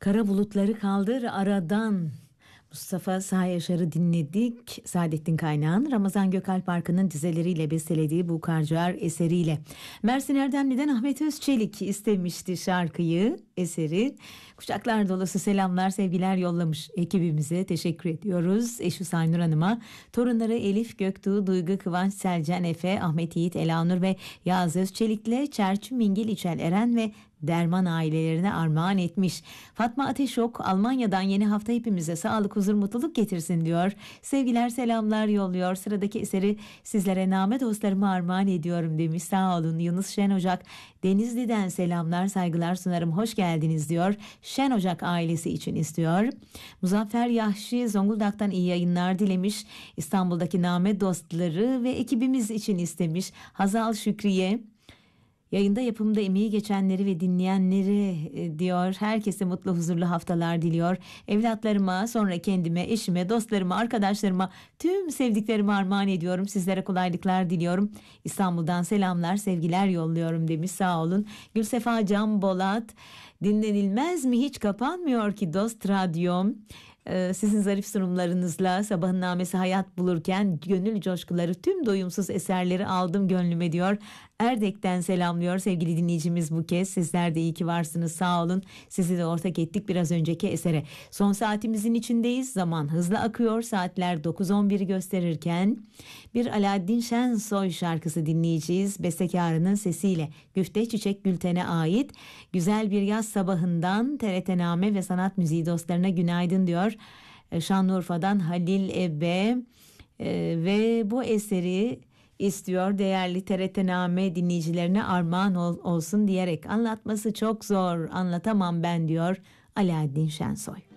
Kara bulutları kaldır aradan. Mustafa Sağ Yaşar'ı dinledik. Saadettin Kaynağ'ın Ramazan Gökalp Arkı'nın dizeleriyle bestelediği bu Karcar eseriyle. Mersin Erdemli'den Ahmet Özçelik istemişti şarkıyı, eseri. Kucaklar dolusu selamlar, sevgiler yollamış ekibimize. Teşekkür ediyoruz. Eşi Saynur Hanım'a, torunları Elif, Göktuğ, Duygu, Kıvanç, Selcan, Efe, Ahmet Yiğit, Elanur ve Yağız Özçelik'le Çerçi, Mingil, İçel, Eren ve Derman ailelerine armağan etmiş. Fatma Ateşok, Almanya'dan yeni hafta hepimize sağlık, huzur, mutluluk getirsin diyor. Sevgiler, selamlar yolluyor. Sıradaki eseri sizlere name dostlarıma armağan ediyorum demiş. Sağ olun. Yunus Şen Ocak, Denizli'den selamlar, saygılar sunarım. Hoş geldiniz diyor. Şen Ocak ailesi için istiyor. Muzaffer Yahşi, Zonguldak'tan iyi yayınlar dilemiş. İstanbul'daki name dostları ve ekibimiz için istemiş. Hazal Şükriye, yayında yapımda emeği geçenleri ve dinleyenleri diyor. Herkese mutlu, huzurlu haftalar diliyor. Evlatlarıma, sonra kendime, eşime, dostlarıma, arkadaşlarıma, tüm sevdiklerime armağan ediyorum. Sizlere kolaylıklar diliyorum. İstanbul'dan selamlar, sevgiler yolluyorum demiş. Sağ olun. Gülsefa Can Bolat, dinlenilmez mi, hiç kapanmıyor ki Dost Radyom. Sizin zarif sunumlarınızla sabahın namesi hayat bulurken gönül coşkuları, tüm doyumsuz eserleri aldım gönlüme diyor. Erdek'ten selamlıyor sevgili dinleyicimiz bu kez. Sizler de iyi ki varsınız, sağ olun. Sizi de ortak ettik biraz önceki esere. Son saatimizin içindeyiz. Zaman hızlı akıyor. Saatler 9:11'i gösterirken bir Alaaddin Şensoy şarkısı dinleyeceğiz. Bestekarının sesiyle Güfte Çiçek Gülten'e ait. Güzel bir yaz sabahından TRT Name ve sanat müziği dostlarına günaydın diyor. Şanlıurfa'dan Halil Ebe ve bu eseri istiyor değerli TRT Name dinleyicilerine armağan olsun diyerek. Anlatması çok zor, anlatamam ben diyor Alaaddin Şensoy.